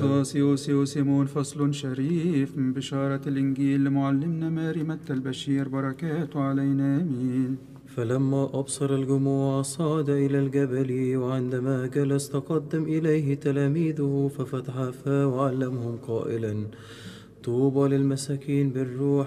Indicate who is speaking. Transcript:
Speaker 1: أنستاسيوس وسيمون. فصل شريف من بشارة الإنجيل لمعلمنا ماري متى البشير، بركاته علينا آمين.
Speaker 2: فلما أبصر الجموع صعد إلى الجبل، وعندما جلس تقدم إليه تلاميذه ففتح فاه وعلمهم قائلا: طوبى للمساكين بالروح،